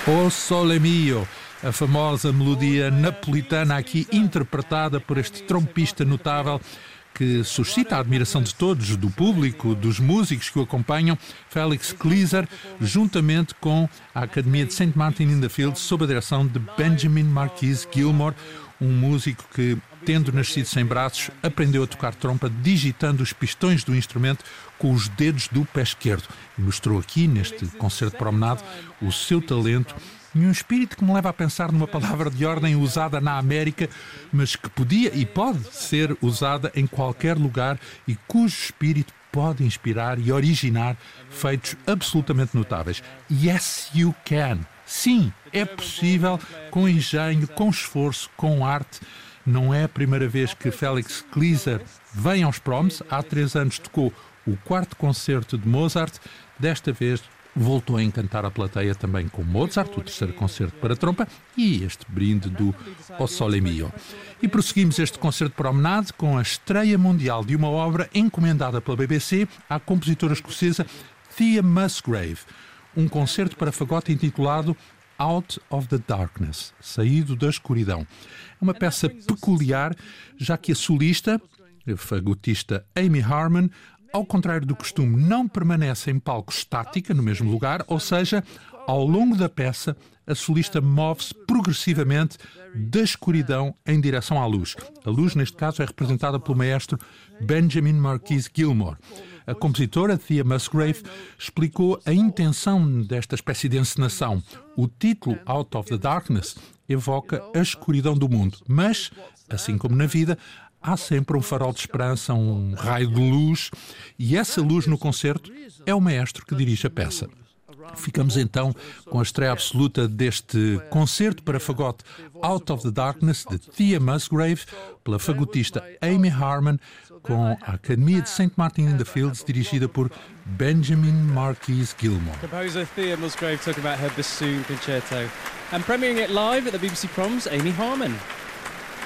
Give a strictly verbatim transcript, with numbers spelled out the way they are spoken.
O Sole Mio, a famosa melodia napolitana aqui interpretada por este trompista notável que suscita a admiração de todos, do público, dos músicos que o acompanham, Felix Kleiser, juntamente com a Academia de Saint Martin in the Fields, sob a direção de Benjamin Marquis Gilmore, um músico que, tendo nascido sem braços, aprendeu a tocar trompa digitando os pistões do instrumento com os dedos do pé esquerdo. E mostrou aqui, neste concerto de promenade, o seu talento e um espírito que me leva a pensar numa palavra de ordem usada na América, mas que podia e pode ser usada em qualquer lugar e cujo espírito pode inspirar e originar feitos absolutamente notáveis. Yes, you can. Sim, é possível, com engenho, com esforço, com arte. Não é a primeira vez que Felix Kleiser vem aos Proms. Há três anos tocou o quarto concerto de Mozart. Desta vez voltou a encantar a plateia também com Mozart, o terceiro concerto para trompa, e este brinde do O Sole Mio. E prosseguimos este concerto de promenade com a estreia mundial de uma obra encomendada pela B B C à compositora escocesa Thea Musgrave, um concerto para fagote intitulado Out of the Darkness, Saído da Escuridão. É uma peça peculiar, já que a solista, a fagotista Amy Harmon, ao contrário do costume, não permanece em palco estática, no mesmo lugar, ou seja, ao longo da peça, a solista move-se progressivamente da escuridão em direção à luz. A luz, neste caso, é representada pelo maestro Benjamin Marquis Gilmore. A compositora Thea Musgrave explicou a intenção desta espécie de encenação. O título Out of the Darkness evoca a escuridão do mundo, mas, assim como na vida, há sempre um farol de esperança, um raio de luz, e essa luz no concerto é o maestro que dirige a peça. Ficamos então com a estreia absoluta deste concerto para fagote Out of the Darkness de Thea Musgrave, pela fagotista Amy Harmon, com a Academia de Saint Martin in the Fields, dirigida por Benjamin Marquis Gilmore. Composer Thea Musgrave talking about her bassoon concerto. And premiering it live at the B B C Proms, Amy Harmon.